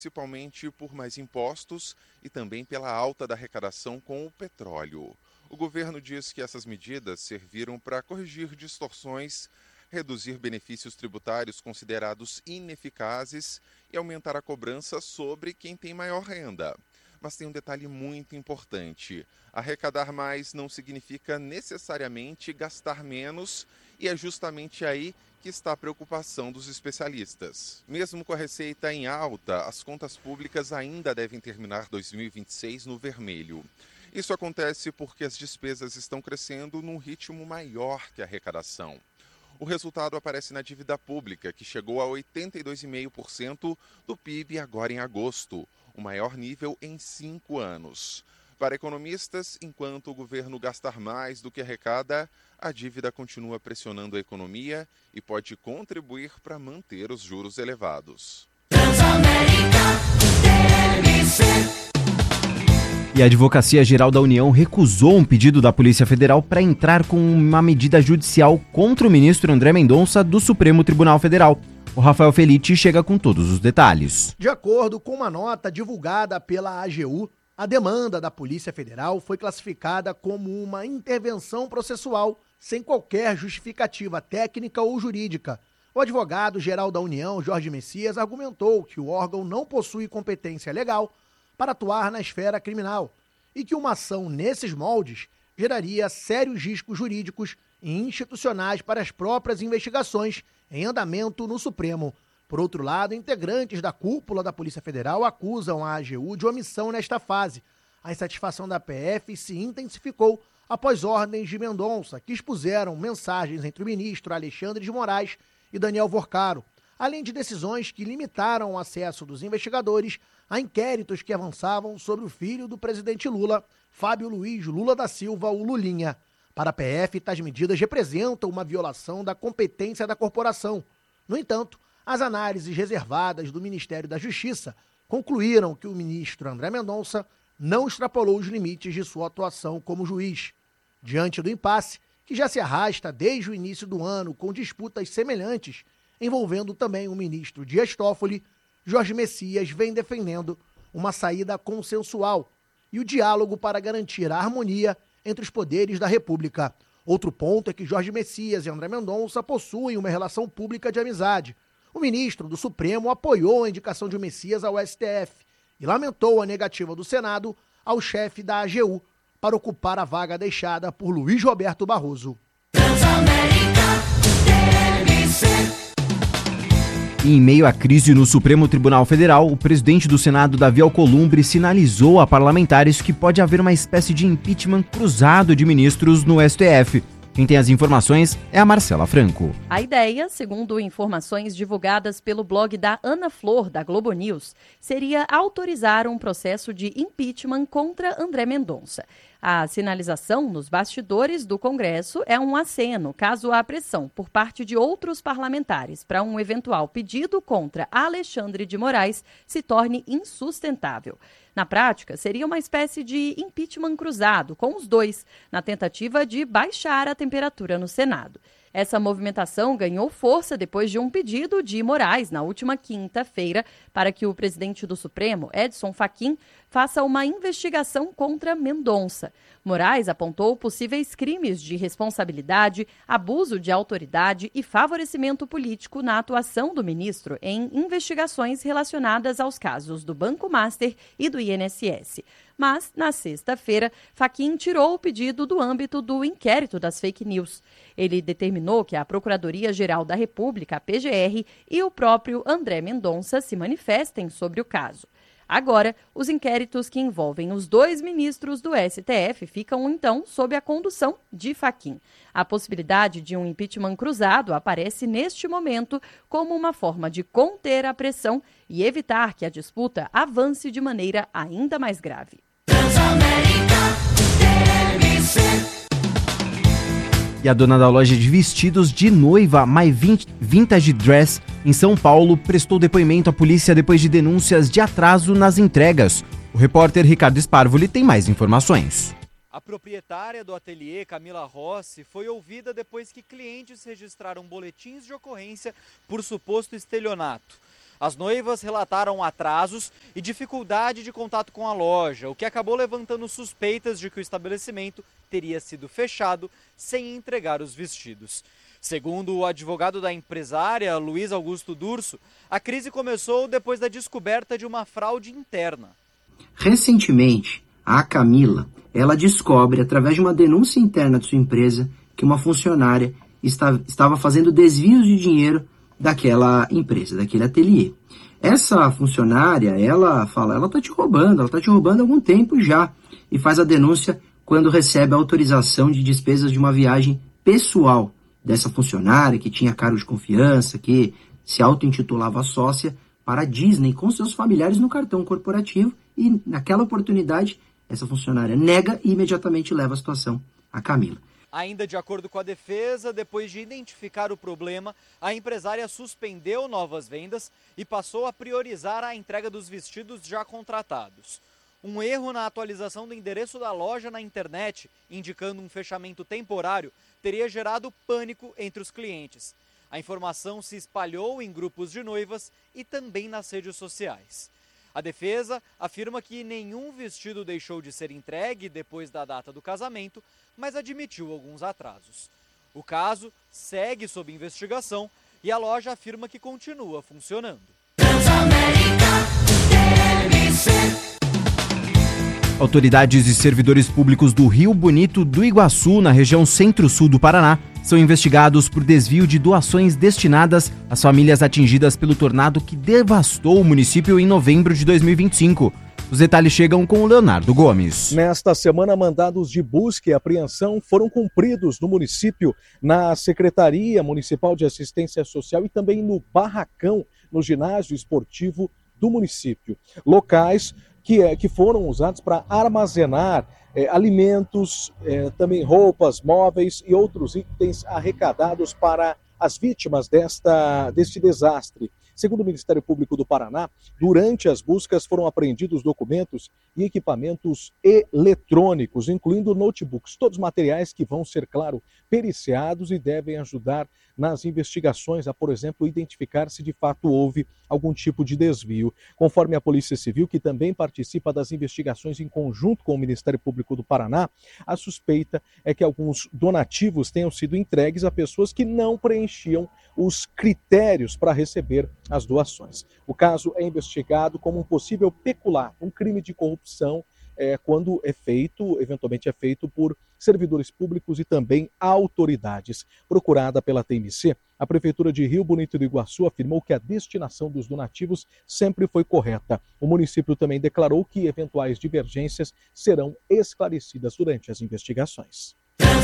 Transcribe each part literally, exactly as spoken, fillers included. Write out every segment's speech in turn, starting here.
principalmente por mais impostos e também pela alta da arrecadação com o petróleo. O governo diz que essas medidas serviram para corrigir distorções, reduzir benefícios tributários considerados ineficazes e aumentar a cobrança sobre quem tem maior renda. Mas tem um detalhe muito importante: arrecadar mais não significa necessariamente gastar menos, e é justamente aí que está a preocupação dos especialistas. Mesmo com a receita em alta, as contas públicas ainda devem terminar dois mil e vinte e seis no vermelho. Isso acontece porque as despesas estão crescendo num ritmo maior que a arrecadação. O resultado aparece na dívida pública, que chegou a oitenta e dois vírgula cinco por cento do P I B agora em agosto, o maior nível em cinco anos. Para economistas, enquanto o governo gastar mais do que arrecada, a dívida continua pressionando a economia e pode contribuir para manter os juros elevados. E a Advocacia Geral da União recusou um pedido da Polícia Federal para entrar com uma medida judicial contra o ministro André Mendonça do Supremo Tribunal Federal. O Rafael Felitti chega com todos os detalhes. De acordo com uma nota divulgada pela A G U, a demanda da Polícia Federal foi classificada como uma intervenção processual sem qualquer justificativa técnica ou jurídica. O advogado-geral da União, Jorge Messias, argumentou que o órgão não possui competência legal para atuar na esfera criminal e que uma ação nesses moldes geraria sérios riscos jurídicos e institucionais para as próprias investigações em andamento no Supremo. Por outro lado, integrantes da cúpula da Polícia Federal acusam a A G U de omissão nesta fase. A insatisfação da P F se intensificou após ordens de Mendonça, que expuseram mensagens entre o ministro Alexandre de Moraes e Daniel Vorcaro, além de decisões que limitaram o acesso dos investigadores a inquéritos que avançavam sobre o filho do presidente Lula, Fábio Luiz Lula da Silva, o Lulinha. Para a P F, tais medidas representam uma violação da competência da corporação. No entanto, as análises reservadas do Ministério da Justiça concluíram que o ministro André Mendonça não extrapolou os limites de sua atuação como juiz. Diante do impasse, que já se arrasta desde o início do ano com disputas semelhantes, envolvendo também o ministro Dias Toffoli, Jorge Messias vem defendendo uma saída consensual e o diálogo para garantir a harmonia entre os poderes da República. Outro ponto é que Jorge Messias e André Mendonça possuem uma relação pública de amizade. O ministro do Supremo apoiou a indicação de Messias ao S T F e lamentou a negativa do Senado ao chefe da A G U para ocupar a vaga deixada por Luiz Roberto Barroso. E em meio à crise no Supremo Tribunal Federal, o presidente do Senado, Davi Alcolumbre, sinalizou a parlamentares que pode haver uma espécie de impeachment cruzado de ministros no S T F. Quem tem as informações é a Marcela Franco. A ideia, segundo informações divulgadas pelo blog da Ana Flor, da Globo News, seria autorizar um processo de impeachment contra André Mendonça. A sinalização nos bastidores do Congresso é um aceno, caso há pressão por parte de outros parlamentares para um eventual pedido contra Alexandre de Moraes se torne insustentável. Na prática, seria uma espécie de impeachment cruzado com os dois, na tentativa de baixar a temperatura no Senado. Essa movimentação ganhou força depois de um pedido de Moraes, na última quinta-feira, para que o presidente do Supremo, Edson Fachin, faça uma investigação contra Mendonça. Moraes apontou possíveis crimes de responsabilidade, abuso de autoridade e favorecimento político na atuação do ministro em investigações relacionadas aos casos do Banco Master e do I N S S. Mas, na sexta-feira, Fachin tirou o pedido do âmbito do inquérito das fake news. Ele determinou que a Procuradoria-Geral da República, a P G R, e o próprio André Mendonça se manifestem sobre o caso. Agora, os inquéritos que envolvem os dois ministros do S T F ficam, então, sob a condução de Fachin. A possibilidade de um impeachment cruzado aparece neste momento como uma forma de conter a pressão e evitar que a disputa avance de maneira ainda mais grave. E a dona da loja de vestidos de noiva My Vintage Dress, em São Paulo, prestou depoimento à polícia depois de denúncias de atraso nas entregas. O repórter Ricardo Sparvoli tem mais informações. A proprietária do ateliê, Camila Rossi, foi ouvida depois que clientes registraram boletins de ocorrência por suposto estelionato. As noivas relataram atrasos e dificuldade de contato com a loja, o que acabou levantando suspeitas de que o estabelecimento teria sido fechado sem entregar os vestidos. Segundo o advogado da empresária, Luiz Augusto Durso, a crise começou depois da descoberta de uma fraude interna. Recentemente, a Camila, ela descobre, através de uma denúncia interna de sua empresa, que uma funcionária estava fazendo desvios de dinheiro daquela empresa, daquele ateliê. Essa funcionária, ela fala, ela está te roubando, ela está te roubando há algum tempo já, e faz a denúncia quando recebe a autorização de despesas de uma viagem pessoal dessa funcionária, que tinha cargo de confiança, que se auto-intitulava sócia, para a Disney com seus familiares no cartão corporativo, e naquela oportunidade, essa funcionária nega e imediatamente leva a situação à Camila. Ainda de acordo com a defesa, depois de identificar o problema, a empresária suspendeu novas vendas e passou a priorizar a entrega dos vestidos já contratados. Um erro na atualização do endereço da loja na internet, indicando um fechamento temporário, teria gerado pânico entre os clientes. A informação se espalhou em grupos de noivas e também nas redes sociais. A defesa afirma que nenhum vestido deixou de ser entregue depois da data do casamento, mas admitiu alguns atrasos. O caso segue sob investigação e a loja afirma que continua funcionando. Autoridades e servidores públicos do Rio Bonito do Iguaçu, na região centro-sul do Paraná, são investigados por desvio de doações destinadas às famílias atingidas pelo tornado que devastou o município em novembro de dois mil e vinte e cinco. Os detalhes chegam com o Leonardo Gomes. Nesta semana, mandados de busca e apreensão foram cumpridos no município, na Secretaria Municipal de Assistência Social e também no Barracão, no ginásio esportivo do município. Locais que, é, que foram usados para armazenar é, alimentos, é, também roupas, móveis e outros itens arrecadados para as vítimas desta, deste desastre. Segundo o Ministério Público do Paraná, durante as buscas foram apreendidos documentos e equipamentos eletrônicos, incluindo notebooks, todos materiais que vão ser, claro, periciados e devem ajudar nas investigações a, por exemplo, identificar se de fato houve algum tipo de desvio. Conforme a Polícia Civil, que também participa das investigações em conjunto com o Ministério Público do Paraná, a suspeita é que alguns donativos tenham sido entregues a pessoas que não preenchiam os critérios para receber as doações. O caso é investigado como um possível pecular, um crime de corrupção, é, quando é feito, eventualmente é feito por servidores públicos e também autoridades. Procurada pela T M C, a Prefeitura de Rio Bonito do Iguaçu afirmou que a destinação dos donativos sempre foi correta. O município também declarou que eventuais divergências serão esclarecidas durante as investigações.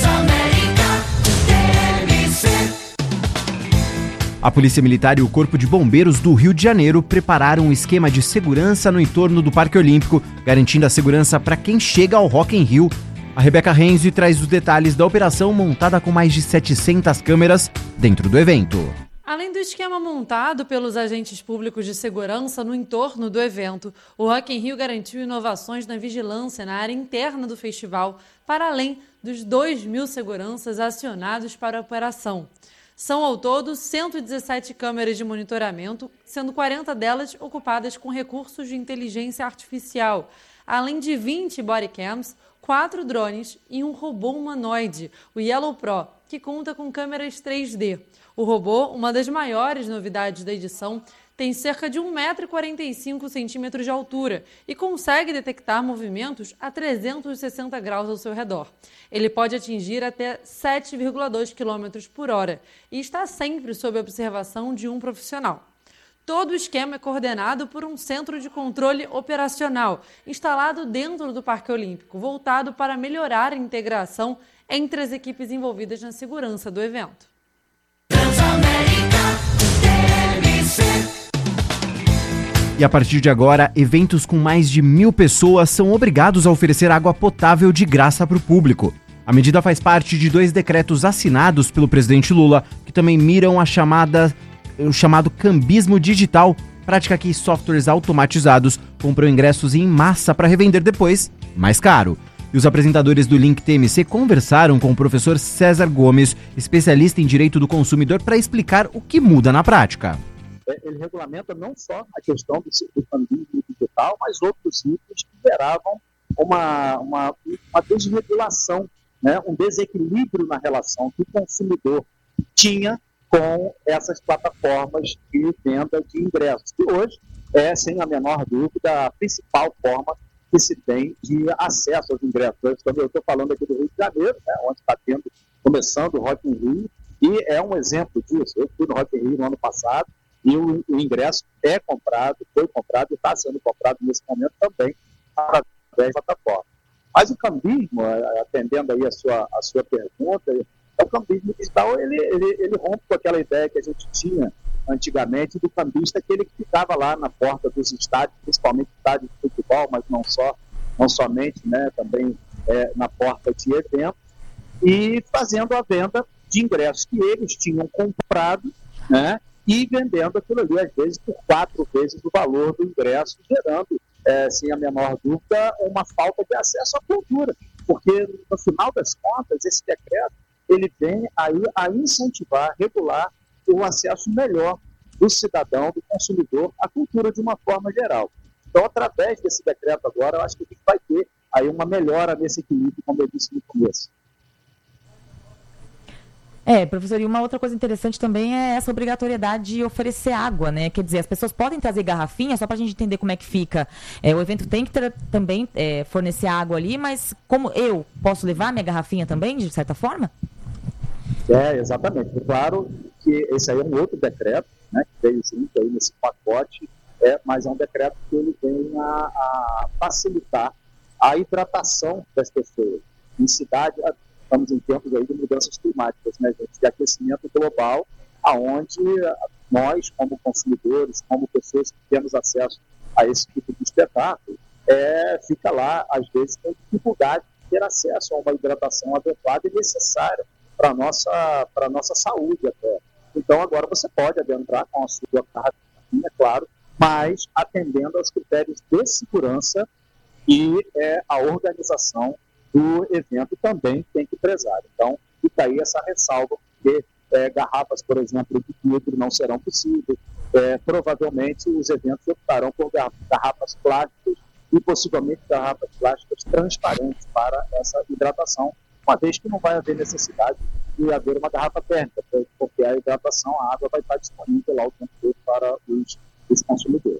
A Polícia Militar e o Corpo de Bombeiros do Rio de Janeiro prepararam um esquema de segurança no entorno do Parque Olímpico, garantindo a segurança para quem chega ao Rock in Rio. A Rebeca Renzi traz os detalhes da operação montada com mais de setecentas câmeras dentro do evento. Além do esquema montado pelos agentes públicos de segurança no entorno do evento, o Rock in Rio garantiu inovações na vigilância na área interna do festival, para além dos dois mil seguranças acionados para a operação. São, ao todo, cento e dezessete câmeras de monitoramento, sendo quarenta delas ocupadas com recursos de inteligência artificial, além de vinte bodycams, quatro drones e um robô humanoide, o Yellow Pro, que conta com câmeras três D. O robô, uma das maiores novidades da edição, tem cerca de um metro e quarenta e cinco centímetros de altura e consegue detectar movimentos a trezentos e sessenta graus ao seu redor. Ele pode atingir até sete vírgula dois quilômetros por hora e está sempre sob observação de um profissional. Todo o esquema é coordenado por um centro de controle operacional, instalado dentro do Parque Olímpico, voltado para melhorar a integração entre as equipes envolvidas na segurança do evento. E a partir de agora, eventos com mais de mil pessoas são obrigados a oferecer água potável de graça para o público. A medida faz parte de dois decretos assinados pelo presidente Lula, que também miram a chamada, o chamado cambismo digital, prática que softwares automatizados compram ingressos em massa para revender depois mais caro. E os apresentadores do Link T M C conversaram com o professor César Gomes, especialista em direito do consumidor, para explicar o que muda na prática. ele regulamenta não só a questão do, do cambismo digital, mas outros itens que geravam uma, uma, uma desregulação, né, um desequilíbrio na relação que o consumidor tinha com essas plataformas de venda de ingressos, que hoje é, sem a menor dúvida, a principal forma que se tem de acesso aos ingressos. Eu estou falando aqui do Rio de Janeiro, né, onde está tendo, começando o Rock in Rio, e é um exemplo disso. Eu fui no Rock in Rio no ano passado e o, o ingresso é comprado, foi comprado e está sendo comprado nesse momento também através da plataforma. Mas o cambismo, atendendo aí a sua, a sua pergunta, o cambismo digital, ele, ele, ele rompe com aquela ideia que a gente tinha antigamente do cambista, aquele que ficava lá na porta dos estádios, principalmente estádios de futebol, mas não só, não somente, né, também é, na porta de eventos, e fazendo a venda de ingressos que eles tinham comprado, né, e vendendo aquilo ali, às vezes, por quatro vezes o valor do ingresso, gerando, é, sem a menor dúvida, uma falta de acesso à cultura, porque, no final das contas, esse decreto, ele vem aí a incentivar, regular o acesso melhor do cidadão, do consumidor, à cultura de uma forma geral. Então, através desse decreto agora, eu acho que a gente vai ter aí uma melhora nesse equilíbrio, como eu disse no começo. É, professor, e uma outra coisa interessante também é essa obrigatoriedade de oferecer água, né? Quer dizer, as pessoas podem trazer garrafinha, só para a gente entender como é que fica. É, o evento tem que ter, também é, fornecer água ali, mas como eu posso levar minha garrafinha também, de certa forma? É, exatamente. Claro que esse aí é um outro decreto, né, que veio junto aí nesse pacote, é, mas é um decreto que ele vem a, a facilitar a hidratação das pessoas. Em cidade, estamos em tempos aí de mudanças climáticas, né, gente, de aquecimento global, aonde nós, como consumidores, como pessoas que temos acesso a esse tipo de espetáculo, é, fica lá, às vezes, com dificuldade de ter acesso a uma hidratação adequada e necessária para a nossa, para a nossa saúde até. Então, agora você pode adentrar com a sua garrafinha, claro, mas atendendo aos critérios de segurança e é, a organização do evento também tem que prezar. Então, fica aí essa ressalva, porque é, garrafas, por exemplo, de vidro não serão possíveis. É, provavelmente, os eventos optarão por garrafas plásticas e possivelmente garrafas plásticas transparentes para essa hidratação, uma vez que não vai haver necessidade de haver uma garrafa térmica, porque a hidratação, a água vai estar disponível lá o tempo todo para os, os consumidores.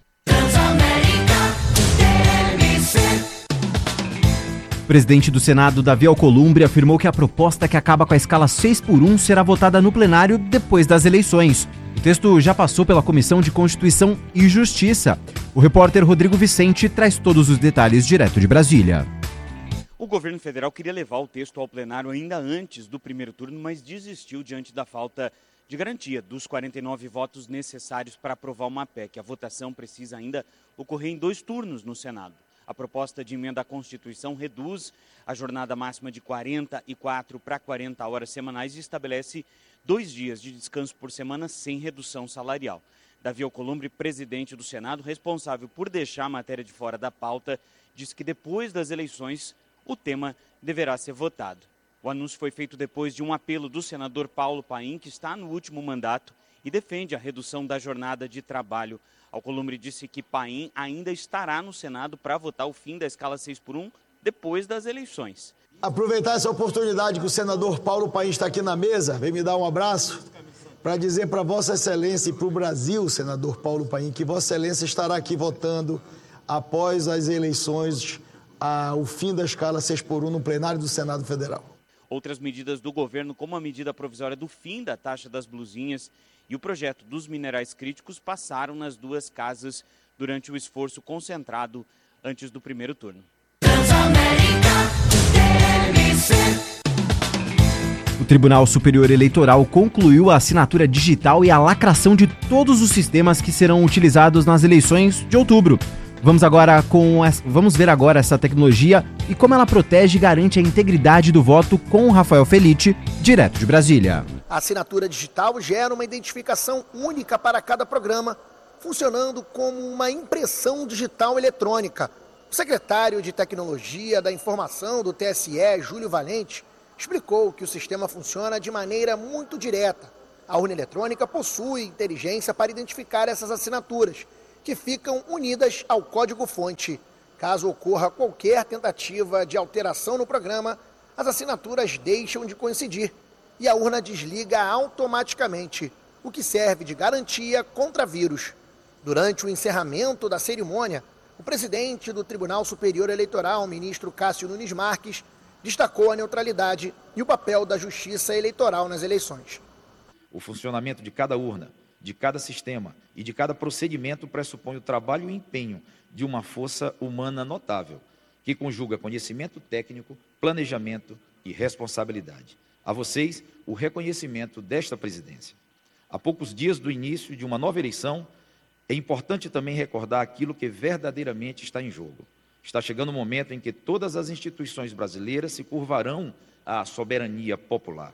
O presidente do Senado, Davi Alcolumbre, afirmou que a proposta que acaba com a escala seis por um será votada no plenário depois das eleições. O texto já passou pela Comissão de Constituição e Justiça. O repórter Rodrigo Vicente traz todos os detalhes direto de Brasília. O governo federal queria levar o texto ao plenário ainda antes do primeiro turno, mas desistiu diante da falta de garantia dos quarenta e nove votos necessários para aprovar uma P E C. A votação precisa ainda ocorrer em dois turnos no Senado. A proposta de emenda à Constituição reduz a jornada máxima de quarenta e quatro para quarenta horas semanais e estabelece dois dias de descanso por semana sem redução salarial. Davi Alcolumbre, presidente do Senado, responsável por deixar a matéria de fora da pauta, disse que depois das eleições o tema deverá ser votado. O anúncio foi feito depois de um apelo do senador Paulo Paim, que está no último mandato e defende a redução da jornada de trabalho. Alcolumbre disse que Paim ainda estará no Senado para votar o fim da escala seis por um depois das eleições. Aproveitar essa oportunidade que o senador Paulo Paim está aqui na mesa, vem me dar um abraço, para dizer para Vossa Excelência e para o Brasil, senador Paulo Paim, que Vossa Excelência estará aqui votando após as eleições A, o fim da escala seis por um no plenário do Senado Federal. Outras medidas do governo, como a medida provisória do fim da taxa das blusinhas e o projeto dos minerais críticos, passaram nas duas casas durante o esforço concentrado antes do primeiro turno. O Tribunal Superior Eleitoral concluiu a assinatura digital e a lacração de todos os sistemas que serão utilizados nas eleições de outubro. Vamos agora com vamos ver agora essa tecnologia e como ela protege e garante a integridade do voto com o Rafael Felice, direto de Brasília. A assinatura digital gera uma identificação única para cada programa, funcionando como uma impressão digital eletrônica. O secretário de Tecnologia da Informação do T S E, Júlio Valente, explicou que o sistema funciona de maneira muito direta. A urna eletrônica possui inteligência para identificar essas assinaturas, que ficam unidas ao código-fonte. Caso ocorra qualquer tentativa de alteração no programa, as assinaturas deixam de coincidir e a urna desliga automaticamente, o que serve de garantia contra vírus. Durante o encerramento da cerimônia, o presidente do Tribunal Superior Eleitoral, ministro Cássio Nunes Marques, destacou a neutralidade e o papel da Justiça Eleitoral nas eleições. O funcionamento de cada urna, de cada sistema e de cada procedimento pressupõe o trabalho e empenho de uma força humana notável, que conjuga conhecimento técnico, planejamento e responsabilidade. A vocês, o reconhecimento desta presidência. Há poucos dias do início de uma nova eleição, é importante também recordar aquilo que verdadeiramente está em jogo. Está chegando o momento em que todas as instituições brasileiras se curvarão à soberania popular.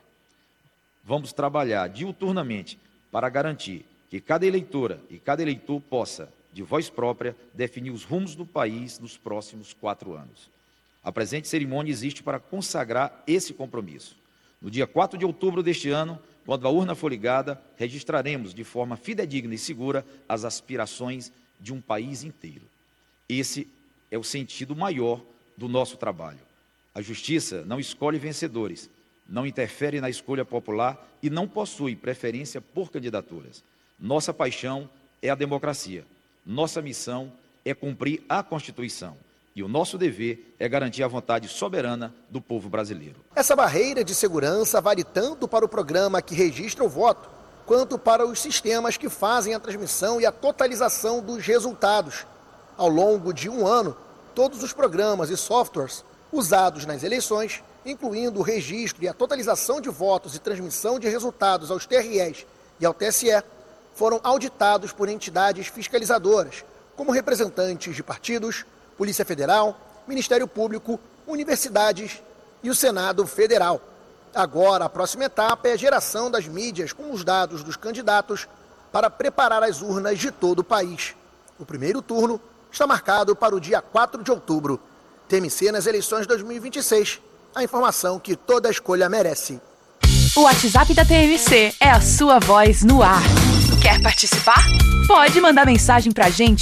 Vamos trabalhar diuturnamente para garantir que cada eleitora e cada eleitor possa, de voz própria, definir os rumos do país nos próximos quatro anos. A presente cerimônia existe para consagrar esse compromisso. No dia quatro de outubro deste ano, quando a urna for ligada, registraremos de forma fidedigna e segura as aspirações de um país inteiro. Esse é o sentido maior do nosso trabalho. A justiça não escolhe vencedores, não interfere na escolha popular e não possui preferência por candidaturas. Nossa paixão é a democracia. Nossa missão é cumprir a Constituição. E o nosso dever é garantir a vontade soberana do povo brasileiro. Essa barreira de segurança vale tanto para o programa que registra o voto, quanto para os sistemas que fazem a transmissão e a totalização dos resultados. Ao longo de um ano, todos os programas e softwares usados nas eleições, incluindo o registro e a totalização de votos e transmissão de resultados aos T R Es e ao T S E, foram auditados por entidades fiscalizadoras, como representantes de partidos, Polícia Federal, Ministério Público, universidades e o Senado Federal. Agora, a próxima etapa é a geração das mídias com os dados dos candidatos para preparar as urnas de todo o país. O primeiro turno está marcado para o dia quatro de outubro. T M C nas eleições dois mil e vinte e seis. A informação que toda escolha merece. O WhatsApp da T M C é a sua voz no ar. Quer participar? Pode mandar mensagem pra gente